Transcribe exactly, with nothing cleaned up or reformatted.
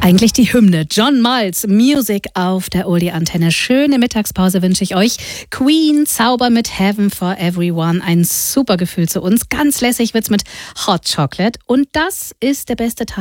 Eigentlich die Hymne. John Miles, Music auf der Oldie-Antenne. Schöne Mittagspause wünsche ich euch. Queen, Zauber mit Heaven for Everyone. Ein super Gefühl zu uns. Ganz lässig wird's mit Hot Chocolate. Und das ist der beste Tag